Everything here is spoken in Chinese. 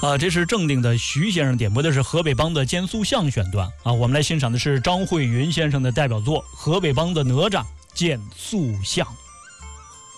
这是正定的徐先生点播的是河北梆的兼苏相选段啊，我们来欣赏的是张慧云先生的代表作河北梆的哪吒见塑像。